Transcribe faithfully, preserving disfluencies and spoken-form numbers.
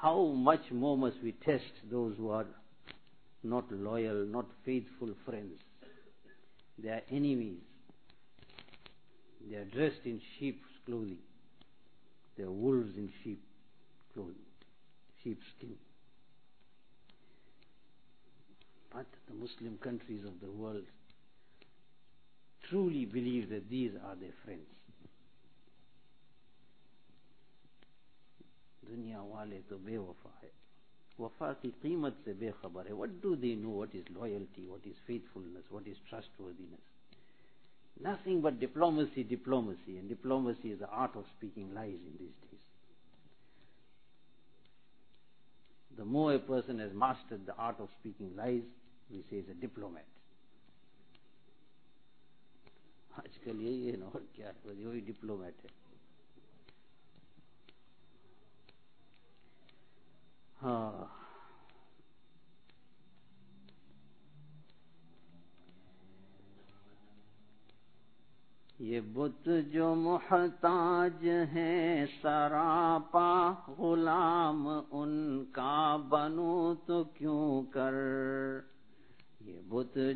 how much more must we test those who are not loyal, not faithful friends? They are enemies. They are dressed in sheep's clothing. They are wolves in sheep clothing, sheepskin. But the Muslim countries of the world truly believe that these are their friends. दुनिया वाले तो बेवफा है, वफा की कीमत से बेखबर है. What do they know? What is loyalty? What is faithfulness? What is trustworthiness? Nothing but diplomacy, diplomacy, and diplomacy is the art of speaking lies in these days. The more a person has mastered the art of speaking lies, we say he's a diplomat. आजकल यही है ना, और क्या है, वही diplomat है. हाँ, ये बुत जो मुहताज हैं सरापा, गुलाम उनका बनूं तो क्यों कर. ये बुत